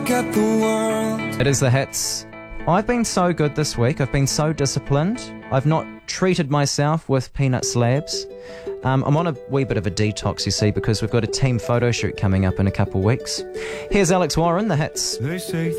look at the world. It is the hits. I've been so good this week. I've been so disciplined. I've not treated myself with peanut slabs. I'm on a wee bit of a detox, you see, because we've got a team photo shoot coming up in a couple of weeks. Here's Alex Warren, the hits. They say